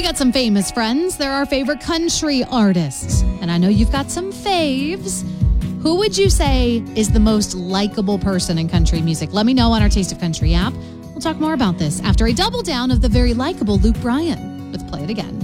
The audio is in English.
got some famous friends. They're our favorite country artists. And I know you've got some faves. Who would you say is the most likable person in country music? Let me know on our Taste of Country app. We'll talk more about this after a double down of the very likable Luke Bryan with Play It Again.